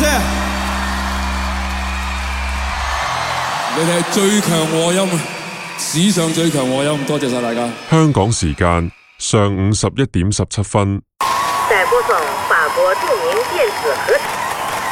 謝。你哋係最強和音，史上最強和音，多謝晒大家。 香港時間上午11點17分。 在播送法國著名電子合唱。